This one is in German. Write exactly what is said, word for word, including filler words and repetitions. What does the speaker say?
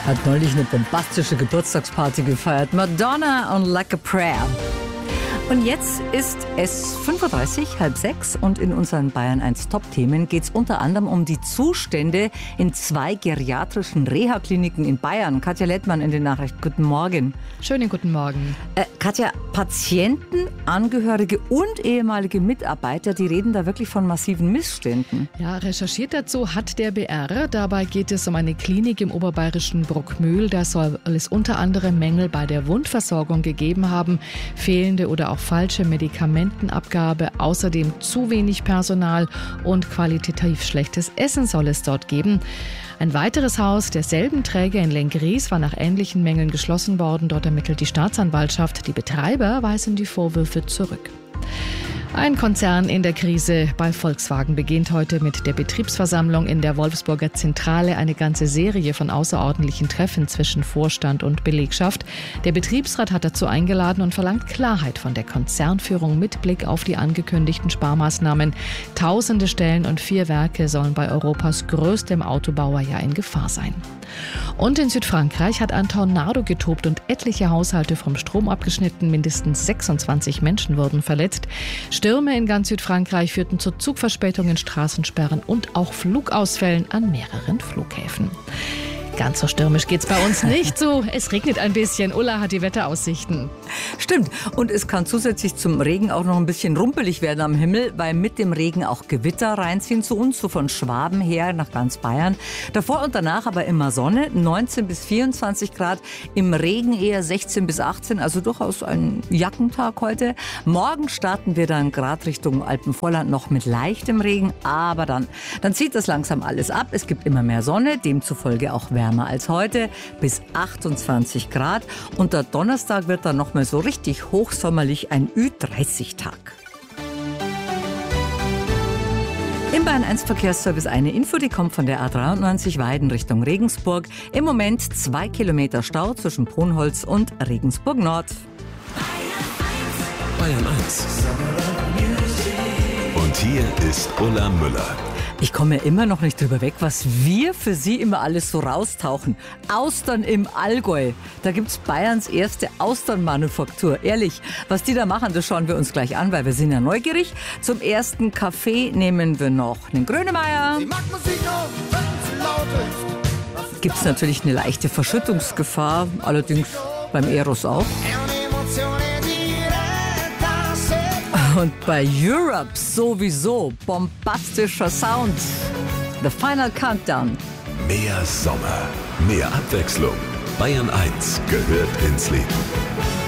hat neulich eine bombastische Geburtstagsparty gefeiert. Madonna und Like a Prayer. Und jetzt ist es fünf Uhr dreißig, halb sechs, und in unseren Bayern eins Top-Themen geht es unter anderem um die Zustände in zwei geriatrischen Reha-Kliniken in Bayern. Katja Lettmann in den Nachrichten. Guten Morgen. Schönen guten Morgen. Äh, Katja, Patienten, Angehörige und ehemalige Mitarbeiter, die reden da wirklich von massiven Missständen. Ja, recherchiert dazu hat der B R. Dabei geht es um eine Klinik im oberbayerischen Bruckmühl. Da soll es unter anderem Mängel bei der Wundversorgung gegeben haben, fehlende oder auch falsche Medikamentenabgabe, außerdem zu wenig Personal und qualitativ schlechtes Essen soll es dort geben. Ein weiteres Haus derselben Träger in Lenggries war nach ähnlichen Mängeln geschlossen worden. Dort ermittelt die Staatsanwaltschaft. Die Betreiber weisen die Vorwürfe zurück. Ein Konzern in der Krise. Bei Volkswagen beginnt heute mit der Betriebsversammlung in der Wolfsburger Zentrale eine ganze Serie von außerordentlichen Treffen zwischen Vorstand und Belegschaft. Der Betriebsrat hat dazu eingeladen und verlangt Klarheit von der Konzernführung mit Blick auf die angekündigten Sparmaßnahmen. Tausende Stellen und vier Werke sollen bei Europas größtem Autobauer ja in Gefahr sein. Und in Südfrankreich hat ein Tornado getobt und etliche Haushalte vom Strom abgeschnitten. Mindestens sechsundzwanzig Menschen wurden verletzt. Stürme in ganz Südfrankreich führten zu Zugverspätungen, Straßensperren und auch Flugausfällen an mehreren Flughäfen. Ganz so stürmisch geht's bei uns nicht so. Es regnet ein bisschen. Ulla hat die Wetteraussichten. Stimmt. Und es kann zusätzlich zum Regen auch noch ein bisschen rumpelig werden am Himmel, weil mit dem Regen auch Gewitter reinziehen zu uns, so von Schwaben her nach ganz Bayern. Davor und danach aber immer Sonne, neunzehn bis vierundzwanzig Grad. Im Regen eher sechzehn bis achtzehn, also durchaus ein Jackentag heute. Morgen starten wir dann gerade Richtung Alpenvorland noch mit leichtem Regen, aber dann, dann zieht das langsam alles ab. Es gibt immer mehr Sonne, demzufolge auch Wärme als heute, bis achtundzwanzig Grad. Und der Donnerstag wird dann noch mal so richtig hochsommerlich, ein Ü dreißig Tag. Im Bayern eins Verkehrsservice eine Info, die kommt von der A dreiundneunzig Weiden Richtung Regensburg. Im Moment zwei Kilometer Stau zwischen Ponholz und Regensburg Nord. Bayern eins. Und hier ist Ulla Müller. Ich komme ja immer noch nicht drüber weg, was wir für Sie immer alles so raustauchen. Austern im Allgäu. Da gibt's Bayerns erste Austernmanufaktur. Ehrlich, was die da machen, das schauen wir uns gleich an, weil wir sind ja neugierig. Zum ersten Kaffee nehmen wir noch einen Grönemeyer. Sie macht Musik auf, wenn sie laut ist. Gibt's natürlich eine leichte Verschüttungsgefahr, allerdings beim Eros auch. Und bei Europe sowieso bombastischer Sound. The Final Countdown. Mehr Sommer, mehr Abwechslung. Bayern eins gehört ins Leben.